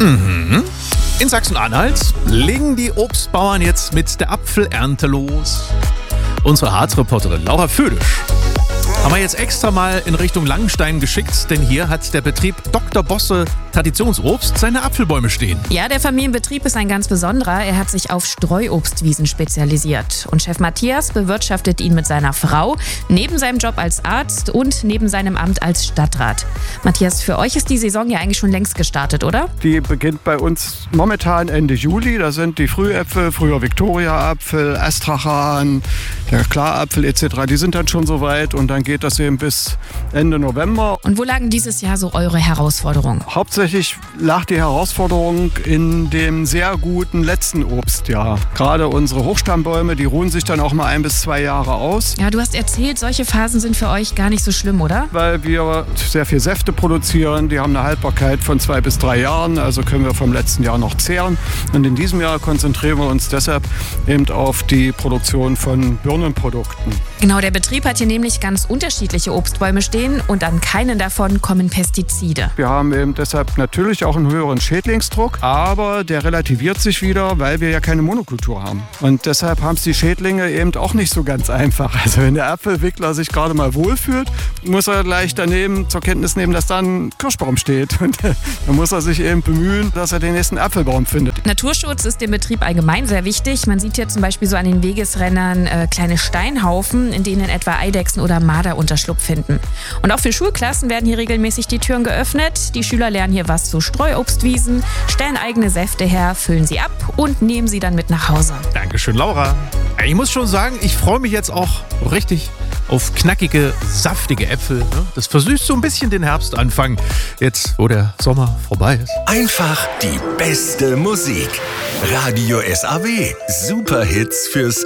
In Sachsen-Anhalt legen die Obstbauern jetzt mit der Apfelernte los. Unsere Harzreporterin Laura Födisch haben wir jetzt extra mal in Richtung Langenstein geschickt, denn hier hat der Betrieb Dr. Bosse Traditionsobst seine Apfelbäume stehen. Ja, der Familienbetrieb ist ein ganz besonderer. Er hat sich auf Streuobstwiesen spezialisiert. Und Chef Matthias bewirtschaftet ihn mit seiner Frau, neben seinem Job als Arzt und neben seinem Amt als Stadtrat. Matthias, für euch ist die Saison ja eigentlich schon längst gestartet, oder? Die beginnt bei uns momentan Ende Juli. Da sind die Frühäpfel, früher Viktoria-Apfel, Astrachan, der Klarapfel etc. Die sind dann schon soweit und dann geht das eben bis Ende November. Und wo lagen dieses Jahr so eure Herausforderungen? Hauptsächlich lag die Herausforderung in dem sehr guten letzten Obstjahr. Gerade unsere Hochstammbäume, die ruhen sich dann auch mal 1 bis 2 Jahre aus. Ja, du hast erzählt, solche Phasen sind für euch gar nicht so schlimm, oder? Weil wir sehr viel Säfte produzieren. Die haben eine Haltbarkeit von 2 bis 3 Jahren. Also können wir vom letzten Jahr noch zehren. Und in diesem Jahr konzentrieren wir uns deshalb eben auf die Produktion von Birnenprodukten. Genau, der Betrieb hat hier nämlich ganz unterschiedliche Obstbäume stehen und an keinen davon kommen Pestizide. Wir haben eben deshalb natürlich auch einen höheren Schädlingsdruck, aber der relativiert sich wieder, weil wir ja keine Monokultur haben. Und deshalb haben es die Schädlinge eben auch nicht so ganz einfach. Also wenn der Apfelwickler sich gerade mal wohlfühlt, muss er gleich daneben zur Kenntnis nehmen, dass da ein Kirschbaum steht. Und dann muss er sich eben bemühen, dass er den nächsten Apfelbaum findet. Naturschutz ist dem Betrieb allgemein sehr wichtig. Man sieht hier zum Beispiel so an den Wegesrändern kleine Steinhaufen, in denen etwa Eidechsen oder Marder Unterschlupf finden. Und auch für Schulklassen werden hier regelmäßig die Türen geöffnet. Die Schüler lernen hier was zu Streuobstwiesen, stellen eigene Säfte her, füllen sie ab und nehmen sie dann mit nach Hause. Dankeschön, Laura. Ich muss schon sagen, ich freue mich jetzt auch richtig auf knackige, saftige Äpfel. Das versüßt so ein bisschen den Herbstanfang, jetzt wo der Sommer vorbei ist. Einfach die beste Musik. Radio SAW. Super Hits fürs